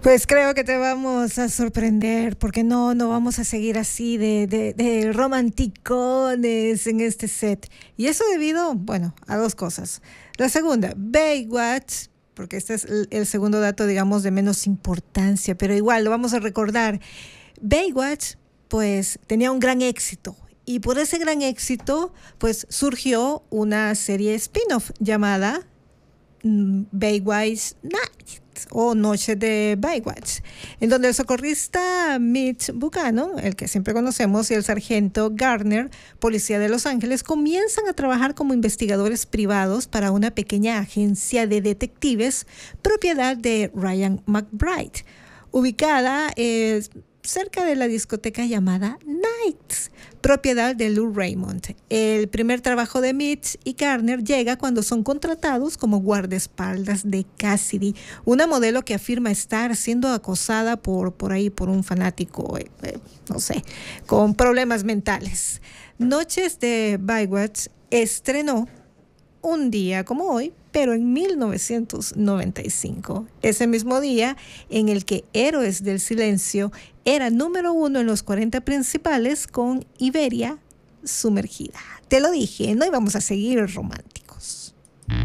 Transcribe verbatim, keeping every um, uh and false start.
Pues creo que te vamos a sorprender, porque no, no vamos a seguir así de, de, de romanticones en este set. Y eso debido, bueno, a dos cosas. La segunda, Baywatch, porque este es el, el segundo dato, digamos, de menos importancia, pero igual lo vamos a recordar. Baywatch, pues, tenía un gran éxito. Y por ese gran éxito, pues, surgió una serie spin-off llamada mm, Baywatch Night o Noche de Baywatch, en donde el socorrista Mitch Buchanan, el que siempre conocemos, y el sargento Garner, policía de Los Ángeles, comienzan a trabajar como investigadores privados para una pequeña agencia de detectives propiedad de Ryan McBride, ubicada eh, cerca de la discoteca llamada Nights, propiedad de Lou Raymond. El primer trabajo de Mitch y Garner llega cuando son contratados como guardaespaldas de Cassidy, una modelo que afirma estar siendo acosada por, por ahí por un fanático, eh, eh, no sé, con problemas mentales. Noches de Baywatch estrenó un día como hoy, pero en mil novecientos noventa y cinco, ese mismo día en el que Héroes del Silencio era número uno en los cuarenta principales con Iberia Sumergida. Te lo dije, no íbamos a seguir románticos.